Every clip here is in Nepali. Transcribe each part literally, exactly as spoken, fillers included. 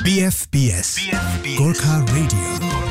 B F B S, Gorkha Radio.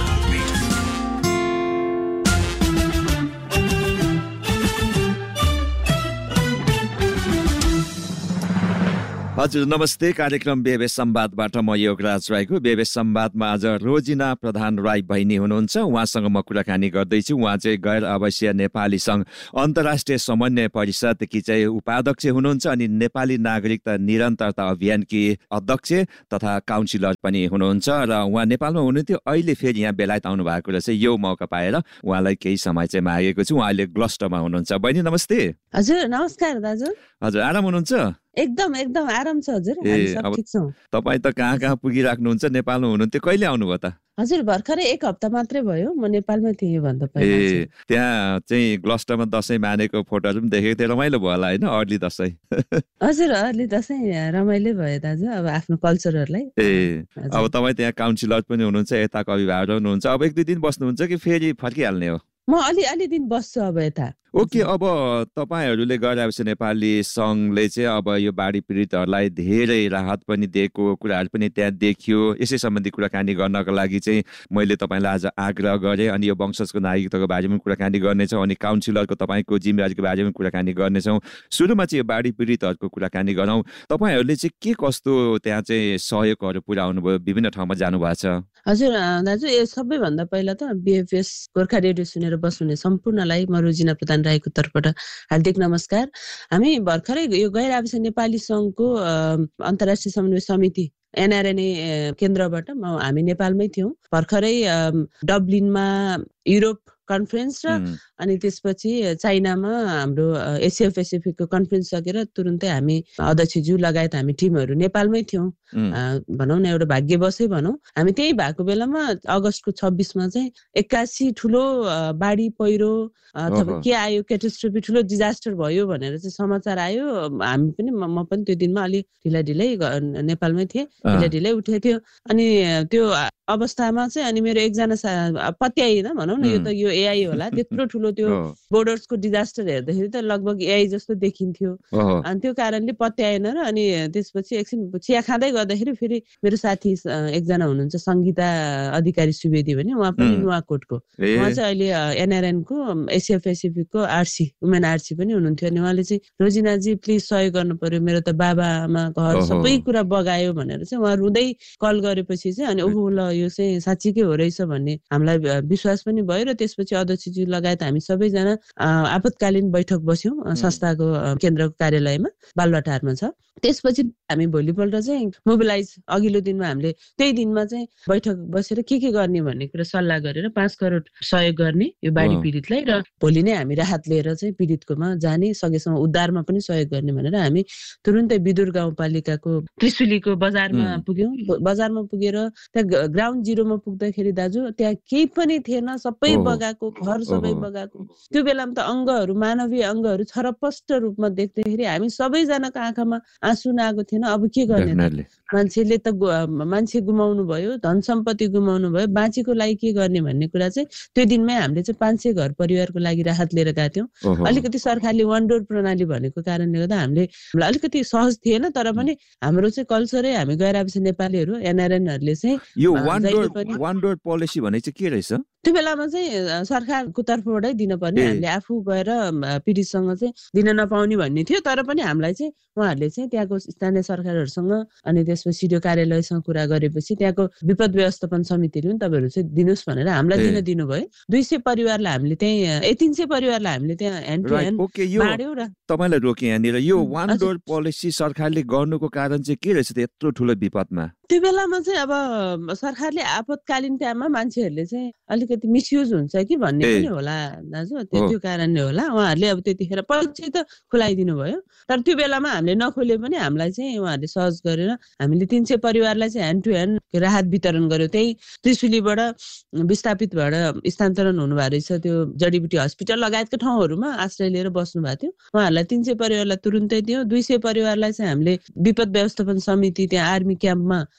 हजुर नमस्ते। कार्यक्रम बेबेस संवादबाट म योगराज राईको। बेबेस संवादमा आज रोजिना प्रधान राई बहिनी हुनुहुन्छ। उहाँसँग म कुराकानी गर्दैछु। उहाँ चाहिँ गैर आवासीय नेपाली सङ्घ अन्तर्राष्ट्रिय समन्वय परिषदकी चाहिँ उपाध्यक्ष हुनुहुन्छ अनि नेपाली नागरिकता निरन्तरता अभियानकी अध्यक्ष तथा काउन्सिलर पनि हुनुहुन्छ र उहाँ नेपालमा हुनुहुन्थ्यो। अहिले फेरि यहाँ बेलायत आउनु भएको रहेछ। यो मौका पाएर उहाँलाई केही समय चाहिँ मागेको छु। उहाँ अहिले ग्लस्टरमा हुनुहुन्छ। बहिनी नमस्ते। हजुर नमस्कार दाजु। हजुर आराम हुनुहुन्छ? एकदम एकदम आराम छ हजुर। हामी सब ठिक छौं। तपाई त कहाँ कहाँ पुगिराख्नुहुन्छ? नेपालमा हुनुहुन्थ्यो। कहिले आउनुभयो त? हजुर भर्खरै एक हप्ता मात्रै भयो। म नेपालमै थिएँ भन्दा पहिला। ए त्यहाँ चाहिँ ग्लस्टरमा दशैं मानेको फोटोहरु पनि देखेको थिएँ। रमाइलो भयो होला हैन? अर्ली दशैं। हजुर अर्ली दशैं रमाइलो भयो दाजु। अब आफ्नो कल्चरहरुलाई। ए अब तपाई त्यहाँ काउन्सिलर पनि हुनुहुन्छ, यताको अभिभावक हुनुहुन्छ। अब एक दुई दिन बस्नुहुन्छ कि फेरि फर्किहाल्ने हो? म अलि अलि दिन बस्छु अब यता। ओके। अब तपाईहरुले गैर आवासीय नेपाली संघले चाहिँ अब यो बाढी पीडितहरुलाई धेरै राहत पनि दिएको कुराहरु पनि त्यहाँ देखियो। यसै सम्बन्धी कुराकानी गर्नको लागि चाहिँ मैले तपाईलाई आज आग्रह गरे अनि यो वंशजको नागरिकताको बारेमा कुराकानी गर्नेछौँ अनि काउन्सिलरको तपाईको जिम्मेवारीको बारेमा कुराकानी गर्नेछौँ। सुरुमा चाहिँ यो बाढी पीडितहरुको कुराकानी गरौँ। तपाईहरुले चाहिँ के कस्तो त्यहाँ चाहिँ सहयोगहरु पुर्याउनु भयो? विभिन्न ठाउँमा जानु भएको छ? हजुर दाजु, यो सबैभन्दा पहिला त बीएफएस गोर्खा रेडियो सुनेर बस्नुहुने सम्पूर्णलाई म रोजिना प्रधान राईको तर्फबाट हार्दिक नमस्कार। हामी भर्खरै यो गैर आवासीय नेपाली संघको अन्तर्राष्ट्रिय समन्वय समिति एनआरएनए केन्द्रबाट म हामी नेपालमै थियौँ। भर्खरै डब्लिनमा युरोप कन्फरेन्स र अनि त्यसपछि चाइनामा हाम्रो एसिया पेसिफिकको कन्फरेन्स सकेर तुरुन्तै हामी अध्यक्षज्यू लगायत हामी टिमहरू नेपालमै थियौँ। भनौँ न एउटा भाग्यवशै भनौँ। हामी त्यही भएको बेलामा अगस्तको छब्बिसमा चाहिँ एक्कासी ठुलो बाढी पहिरो अथवा के आयो, क्याटास्ट्रोफी ठुलो डिजास्टर भयो भनेर चाहिँ समाचार आयो। हामी पनि म पनि त्यो दिनमा अलिक ढिला ढिलै नेपालमै थिएँ, ढिला ढिलै उठेको थियो। अनि त्यो अवस्थामा चाहिँ अनि मेरो एकजना पत्याइन भनौँ न, यो त यो एआई होला, त्यत्रो ठुलो त्यो बोर्डर्सको डिजास्टर हेर्दाखेरि त लगभग एआई जस्तो देखिन्थ्यो। अनि त्यो कारणले पत्याएन र अनि त्यसपछि एकछिन चिया खाँदै गर्दाखेरि फेरि मेरो साथी एकजना हुनुहुन्छ सङ्गीता अधिकारी सुवेदी भने, उहाँ पनि नुवाकोटको, उहाँ चाहिँ अहिले एनआरएनको एसिया पेसिफिकको आरसी वुमेन आरसी पनि हुनुहुन्थ्यो। अनि उहाँले चाहिँ रोजिनाजी प्लिज सहयोग गर्नु पर्यो, मेरो त बाबा आमा घर सबै कुरा बगायो भनेर चाहिँ उहाँ रुँदै कल गरेपछि चाहिँ अनि ओहो ल यो चाहिँ साँच्चीकै हो रहेछ भन्ने हामीलाई विश्वास पनि भयो। र त्यसपछि अध्यक्षज्यू लगायत हामी सबैजना आपतकालीन बैठक बस्यौँ संस्थाको केन्द्रको कार्यालयमा, बालुवाटारमा छ। त्यसपछि हामी भोलिपल्ट चाहिँ मोबिलाइज अघिल्लो दिनमा हामीले त्यही दिनमा चाहिँ बैठक बसेर के के गर्ने भन्ने कुरा सल्लाह गरेर पाँच करोड सहयोग गर्ने यो बाढी पीडितलाई र भोलि नै हामी राहत लिएर चाहिँ पीडितकोमा जाने, सकेसम्म उद्धारमा पनि सहयोग गर्ने भनेर हामी तुरुन्तै विदुर गाउँपालिकाको त्रिशुलीको बजारमा पुग्यौँ। बजारमा पुगेर त्यहाँ ग्राउन्ड जिरोमा पुग्दाखेरि दाजु त्यहाँ केही पनि थिएन, सबै बगाएको, घर सबै बगाएको। त्यो बेलामा त अङ्गहरू, मानवीय अङ्गहरू छरपष्ट रूपमा देख्दाखेरि हामी सबैजनाको आँखामा आँसु नआएको थिएन। अब के गर्ने? मान्छेले त मान्छे गुमाउनु भयो, धन सम्पत्ति गुमाउनु भयो, बाँचेको लागि के गर्ने भन्ने कुरा चाहिँ त्यो दिनमै हामीले चाहिँ पाँच सय घर परिवारको लागि राहत लिएर गएका थियौँ। अलिकति सरकारले वान डोर प्रणाली भनेको कारणले गर्दा हामीले हामीलाई अलिकति सहज थिएन, तर पनि हाम्रो चाहिँ कल्चरै हामी गैर आवासीय नेपालीहरू एनआरएनहरूले चाहिँ यो one door one door policy भने चाहिँ के रहेछ? त्यो बेलामा चाहिँ सरकारको तर्फबाटै दिनुपर्ने, हामीले आफू गएर पीडितसँग चाहिँ दिन नपाउने भन्ने थियो। तर पनि हामीलाई चाहिँ उहाँहरूले चाहिँ त्यहाँको स्थानीय सरकारहरूसँग अनि त्यसपछि सिडिओ कार्यालयसँग कुरा गरेपछि त्यहाँको विपद व्यवस्थापन समितिले पनि तपाईँहरू चाहिँ दिनुहोस् भनेर हामीलाई दिन दिनुभयो। दुई सय परिवारलाई हामीले त्यहीँ ए तिन सय परिवारलाई हामीले त्यहाँ ह्यान्ड टु ह्यान्ड बाँड्यौँ। र तपाईँलाई रोके यहाँनिर यो वान डोर पोलिसी सरकारले गर्नुको कारण चाहिँ के रहेछ त यत्रो ठुलो विपदमा? त्यो बेलामा चाहिँ अब सरकारले आपतकालीन टाइममा मान्छेहरूले चाहिँ अलिकति मिसयुज हुन्छ कि भन्ने पनि होला दाजु, त्यो कारणले होला उहाँहरूले अब त्यतिखेर पछि त खुलाइदिनु भयो। तर त्यो बेलामा हामीले नखोले पनि हामीलाई चाहिँ उहाँहरूले सहज गरेर हामीले तीन सय परिवारलाई चाहिँ ह्यान्ड टु ह्यान्ड राहत वितरण गर्यो। त्यही त्रिशुलीबाट विस्थापित भएर स्थानान्तरण हुनुभएको रहेछ त्यो जडीबुटी हस्पिटल लगायतका ठाउँहरूमा आश्रय लिएर बस्नु भएको थियो। उहाँहरूलाई तीन सय परिवारलाई तुरुन्तै दियो। दुई सय परिवारलाई चाहिँ हामीले विपद व्यवस्थापन समिति त्यहाँ आर्मी क्याम्पमा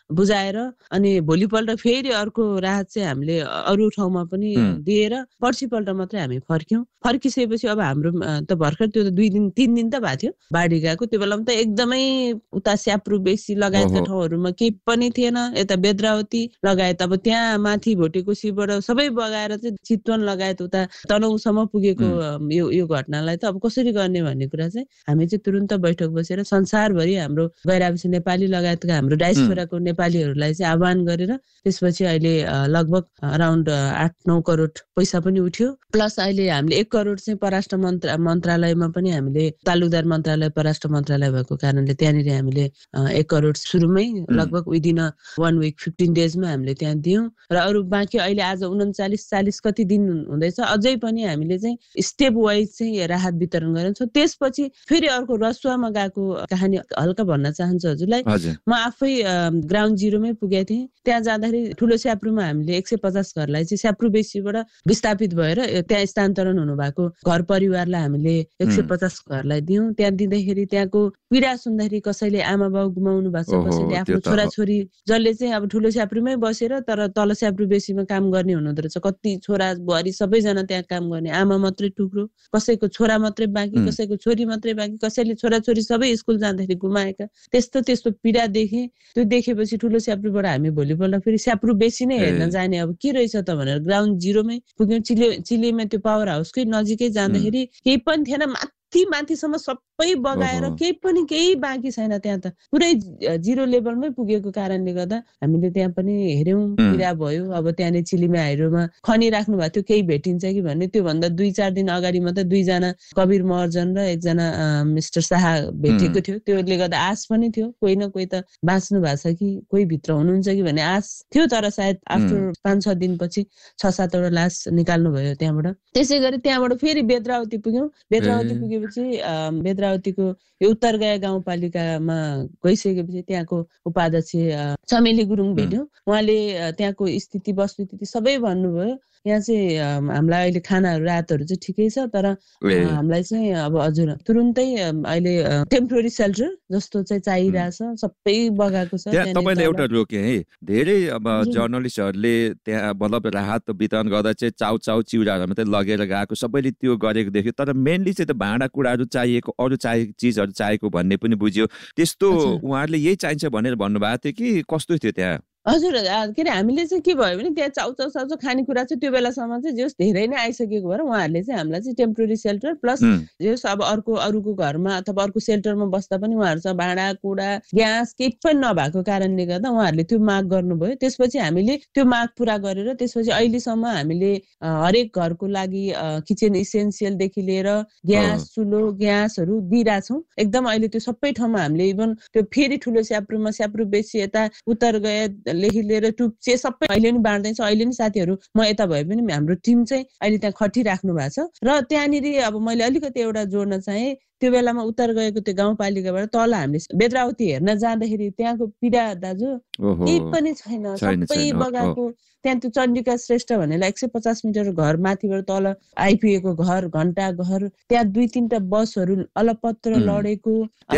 बुझाएर अनि भोलिपल्ट फेरि अर्को राहत चाहिँ हामीले अरू ठाउँमा पनि दिएर पर्सिपल्ट मात्रै हामी फर्क्यौँ। फर्किसकेपछि अब हाम्रो त भर्खर त्यो दुई दिन तिन दिन त भएको थियो बाढी गएको, त्यो बेलामा त एकदमै उता स्याप्रु बेसी लगायतका ठाउँहरूमा केही पनि थिएन। यता बेद्रावती लगायत अब त्यहाँ माथि भोटेकोसीबाट सबै बगाएर चाहिँ चितवन लगायत उता तनहुँसम्म पुगेको यो यो घटनालाई त अब कसरी गर्ने भन्ने कुरा चाहिँ हामी चाहिँ तुरुन्त बैठक बसेर संसारभरि हाम्रो गैर आवासीय नेपाली लगायतका हाम्रो डायस्पोराको नेपालीहरूलाई चाहिँ आह्वान गरेर त्यसपछि अहिले लगभग अराउन्ड आठ नौ करोड पैसा पनि उठ्यो। प्लस अहिले हामीले एक करोड चाहिँ परराष्ट्र मन्त्र मन्त्रालयमा पनि हामीले तालुकदार मन्त्रालय परराष्ट्र मन्त्रालय भएको कारणले त्यहाँनिर हामीले एक करोड सुरुमै लगभग विदिन वान विक फिफ्टिन डेजमा हामीले त्यहाँ दियौँ। र अरू बाँकी अहिले आज उन्चालिस चालिस कति दिन हुँदैछ अझै पनि हामीले चाहिँ स्टेप वाइज चाहिँ राहत वितरण गरेका छौँ। त्यसपछि फेरि अर्को रसुवामा गएको कहानी हल्का भन्न चाहन्छु हजुरलाई। म आफै ग्राउन्ड जिरोमै पुगेको थिएँ। त्यहाँ जाँदाखेरि ठुलो स्याप्रुमा हामीले एक सय पचास घरलाई चाहिँ स्याप्रु बेसीबाट विस्थापित भएर त्यहाँ स्थानान्तरण हुनुभएको घर परिवारलाई हामीले एक सय पचास घरलाई दियौँ। त्यहाँ दिँदाखेरि त्यहाँको पीडा सुन्दाखेरि कसैले आमा बाउ गुमाउनु भएको छ, कसैले आफ्नो छोराछोरी जसले चाहिँ अब ठुलो स्याप्रुमै बसेर तर तल स्याप्रु बेसीमा काम गर्ने हुनुहुँदो रहेछ। कति छोरा बुहारी सबैजना त्यहाँ काम गर्ने, आमा मात्रै टुक्रो, कसैको छोरा मात्रै बाँकी, कसैको छोरी मात्रै बाँकी, कसैले छोराछोरी सबै स्कुल जाँदाखेरि गुमाएका। त्यस्तो त्यस्तो पीडा देखेँ। त्यो देखेपछि ठुलो स्याप्रुबाट हामी भोलिपल्ट फेरि स्याप्रु बेसी नै हेर्न जाने अब के रहेछ त भनेर ग्राउन्ड जिरोमै पुग्यौँ। चिले चिलेमा त्यो पावर हाउसकै नजिकै जाँदाखेरि केही पनि थिएन, माथि माथिसम्म सबै बगाएर केही पनि केही बाँकी छैन। त्यहाँ त पुरै जिरो लेभलमै पुगेको कारणले गर्दा हामीले त्यहाँ पनि हेऱ्यौँ, पीडा भयो। अब त्यहाँनिर चिलिमे हाइड्रोमा खनि राख्नु भएको थियो, केही भेटिन्छ कि भन्ने। त्योभन्दा दुई चार दिन अगाडि मात्रै दुईजना कवीर महर्जन र एकजना मिस्टर शाह भेटेको थियो। त्यसले गर्दा आश पनि थियो कोही न कोही त बाँच्नु भएको छ कि कोही भित्र हुनुहुन्छ कि भन्ने आश थियो। तर सायद आफ्टर पाँच छ दिनपछि छ सातवटा लास निकाल्नु भयो त्यहाँबाट। त्यसै गरी त्यहाँबाट फेरि बेद्रावती पुग्यौँ। बेद्रावती पुगेपछि बेद्रावतीको यो उत्तर गया गाउँपालिकामा गइसकेपछि त्यहाँको उपाध्यक्ष चमेली गुरुङ भेट्यौँ। उहाँले त्यहाँको स्थिति वस्तुस्थिति सबै भन्नुभयो। यहाँ चाहिँ हामीलाई अहिले खानाहरू रातहरू चाहिँ ठिकै छ, तर हामीलाई चाहिँ अब हजुर तुरुन्तै अहिले टेम्पोररी सेल्टर जस्तो चाहिँ चाहिरहेछ, सबै बगाएको छ। त्यहाँ तपाईँले एउटा रोके है, धेरै अब जर्नलिस्टहरूले त्यहाँ मतलब राहत वितरण गर्दा चाहिँ चाउ चाउ चिउराहरू मात्रै लगेर गएको, सबैले त्यो गरेको देख्यो। तर मेनली चाहिँ त भाँडाकुँडाहरू चाहिएको, अरू चाहिएको चिजहरू चाहिएको भन्ने पनि बुझ्यो। त्यस्तो उहाँहरूले यही चाहिन्छ भनेर भन्नुभएको थियो कि कस्तो थियो त्यहाँ? हजुर के अरे हामीले चाहिँ के भयो भने त्यहाँ चाउचाउ चाउचाउ खानेकुरा चाहिँ त्यो बेलासम्म चाहिँ जस धेरै नै आइसकेको भएर उहाँहरूले चाहिँ हामीलाई चाहिँ टेम्पोररी सेल्टर प्लस जस अब अर्को अरूको घरमा अथवा अर्को सेल्टरमा बस्दा पनि उहाँहरूसँग भाँडा कुडा ग्यास केही पनि नभएको कारणले गर्दा उहाँहरूले त्यो माग गर्नुभयो। त्यसपछि हामीले त्यो माग पुरा गरेर त्यसपछि अहिलेसम्म हामीले हरेक घरको लागि किचन इसेन्सियलदेखि लिएर ग्यास चुलो ग्यासहरू दिइरहेछौँ एकदम। अहिले त्यो सबै ठाउँमा हामीले इभन त्यो फेरि ठुलो स्याप्रुमा स्याप्रु बेसी यता उत्तर गए लेखी लिएर टुप्चे सबै अहिले पनि बाँड्दैछ। अहिले पनि साथीहरू म यता भए पनि हाम्रो टिम चाहिँ अहिले त्यहाँ खटिराख्नु भएको छ। र त्यहाँनिर अब मैले अलिकति एउटा जोड्न चाहेँ, त्यो बेलामा उत्तर गएको त्यो गाउँपालिकाबाट तल हामीले बेद्रावती हेर्न जाँदाखेरि त्यहाँको पीडा दाजु केही पनि छैन, सबै बगाएको। त्यहाँ त्यो चण्डिका श्रेष्ठ भनेर एक सय पचास मिटर घर माथिबाट तल आइपुगेको घर घन्टा घर, त्यहाँ दुई तिनवटा बसहरू अलपत्र लडेको।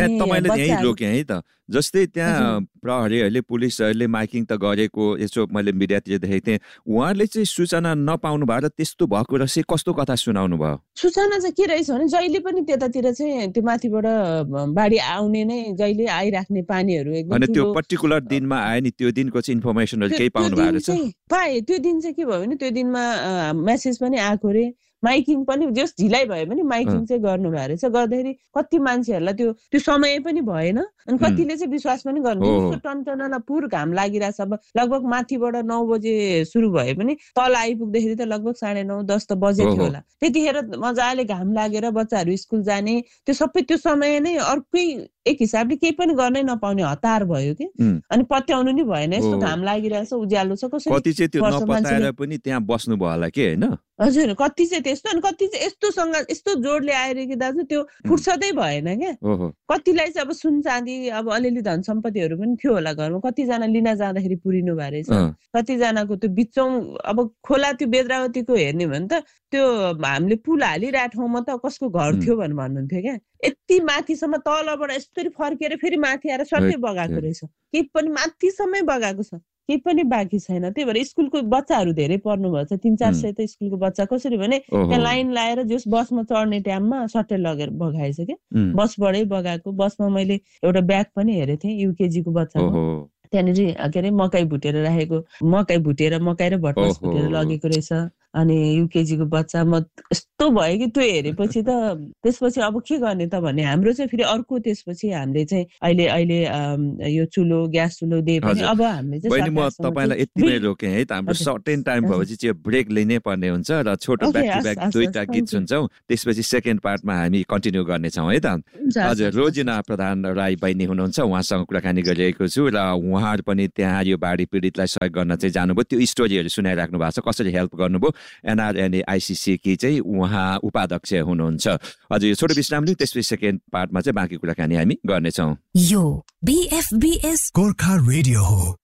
जस्तै त्यहाँ प्रहरीहरूले पुलिसहरूले माइकिङ त गरेको, यसो मैले मिडियातिर देखेको थिएँ, उहाँहरूले चाहिँ सूचना नपाउनु भयो र त्यस्तो भएको र चाहिँ कस्तो कथा सुनाउनु भयो? सूचना चाहिँ के रहेछ भने जहिले पनि त्यतातिर चाहिँ त्यो माथिबाट बाढी आउने नै जहिले आइराख्ने पानीहरू एकदम त्यो पर्टिकुलर दिनमा आयो नि, त्यो दिनको चाहिँ इन्फर्मेसनहरू केही पाउनु भएको छ? पाएँ। त्यो दिन चाहिँ के भयो भने त्यो दिनमा मेसेज पनि आएको रे, माइकिङ पनि जस ढिलाइ भयो भने माइकिङ चाहिँ गर्नुभएको रहेछ। गर्दाखेरि कति मान्छेहरूलाई त्यो त्यो समय पनि भएन अनि कतिले चाहिँ विश्वास पनि गर्नु। टनटनला पुर घाम लागिरहेछ। अब लगभग माथिबाट नौ बजे सुरु भए पनि तल आइपुग्दाखेरि त लगभग साढे नौ दस त बजेको होला। त्यतिखेर मजाले घाम लागेर बच्चाहरू स्कुल जाने त्यो सबै त्यो समय नै अर्कै एक हिसाबले केही पनि गर्नै नपाउने हतार भयो कि। अनि पत्याउनु नि भएन, यस्तो घाम लागिरहेछ उज्यालो छ, कसरी कति चाहिँ त्यो नपत्याएर पनि त्यहाँ बस्नु भयो होला के हैन? हजुर कति चाहिँ त्यस्तो अनि कति चाहिँ यस्तोसँग यस्तो जोडले आएर कि दाजु त्यो फुर्सदै भएन क्या। कतिलाई चाहिँ अब सुन चाँदी अब अलिअलि धन सम्पत्तिहरू पनि थियो होला घरमा, कतिजना लिन जाँदाखेरि पुरिनु भएको रहेछ, कतिजनाको त्यो बिचौँ अब खोला त्यो बेद्रावतीको हेर्ने भने त त्यो हामीले पुल हालिरहेको ठाउँमा त कसको घर थियो भनेर भन्नुहुन्थ्यो क्या। यति माथिसम्म तलबाट यसरी फर्केर फेरि माथि आएर सट्टै बगाएको रहेछ, केही पनि माथिसम्मै बगाएको छ, केही पनि बाँकी छैन। त्यही भएर स्कुलको बच्चाहरू धेरै पढ्नुभएको छ, तिन चार सय त स्कुलको बच्चा कसरी भने त्यहाँ लाइन लाएर जस बसमा चढ्ने टाइममा सट्टै लगेर बगाएछ क्या, बसबाटै बगाएको। बसमा मैले एउटा ब्याग पनि हेरेको थिएँ युकेजीको बच्चाको, त्यहाँनिर के अरे मकै भुटेर राखेको, मकै भुटेर मकै र भटमास भुटेर लगेको रहेछ। अनि युकेजीको बच्चा म यस्तो भयो कि त्यो हेरेपछि त त्यसपछि अब के गर्ने त भन्ने। हाम्रो चाहिँ फेरि अर्को त्यसपछि हामीले चाहिँ अहिले अहिले यो चुलो ग्यास चुलो दिए पनि अब हामीले चाहिँ म तपाईँलाई यतिमै रोकेँ है त, हाम्रो सर्टेन टाइम भएपछि चाहिँ ब्रेक लिनै पर्ने हुन्छ र छोटो ब्याक टु ब्याक दुईटा गीत सुन्छौँ, त्यसपछि सेकेन्ड पार्टमा हामी कन्टिन्यू गर्नेछौँ है त। हजुर, रोजिना प्रधान राई बहिनी हुनुहुन्छ, उहाँसँग कुराकानी गरिरहेको छु र उहाँहरू पनि त्यहाँ यो बाढी पीडितलाई सहयोग गर्न चाहिँ जानुभयो, त्यो स्टोरीहरू सुनाइराख्नु भएको छ, कसरी हेल्प गर्नुभयो। एनआरएनए आइसिसी की चाहिँ उहाँ उपाध्यक्ष हुनुहुन्छ। हजुर, यो छोटो विश्राम लिउँ, त्यसपछि सेकेन्ड पार्टमा चाहिँ बाँकी कुराकानी हामी गर्नेछौँ। यो बीएफबीएस गोर्खा रेडियो हो।